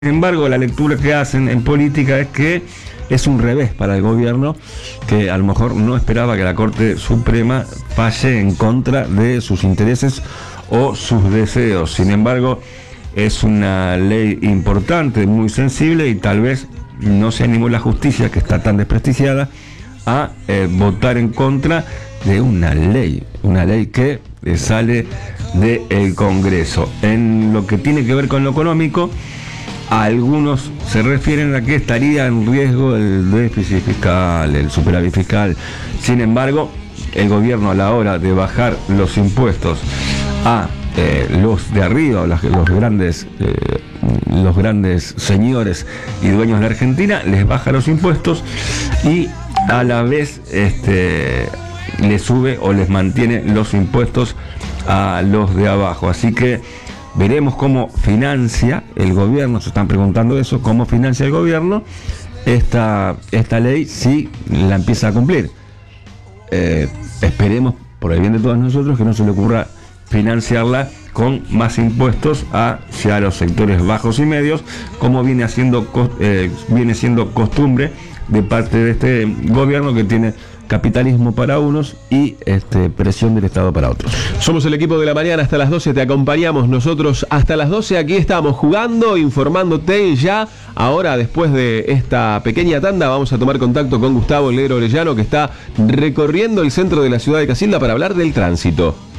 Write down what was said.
Sin embargo, la lectura que hacen en política es que es un revés para el gobierno, que a lo mejor no esperaba que la Corte Suprema falle en contra de sus intereses o sus deseos. Sin embargo, es una ley importante, muy sensible, y tal vez no se animó la justicia, que está tan desprestigiada, a votar en contra de una ley que sale del Congreso. En lo que tiene que ver con lo económico, algunos se refieren a que estaría en riesgo el déficit fiscal, el superávit fiscal. Sin embargo, el gobierno, a la hora de bajar los impuestos a los de arriba, los grandes señores y dueños de la Argentina, les baja los impuestos y a la vez les sube o les mantiene los impuestos a los de abajo. Así que veremos cómo financia el gobierno, se están preguntando eso, cómo financia el gobierno esta ley si la empieza a cumplir. Esperemos, por el bien de todos nosotros, que no se le ocurra financiarla con más impuestos hacia los sectores bajos y medios, como viene siendo costumbre de parte de este gobierno, que tiene capitalismo para unos y presión del Estado para otros. Somos el equipo de la mañana hasta las 12, te acompañamos nosotros hasta las 12, aquí estamos jugando, informándote ya. Ahora, después de esta pequeña tanda, vamos a tomar contacto con Gustavo Negro Orellano, que está recorriendo el centro de la ciudad de Casilda para hablar del tránsito.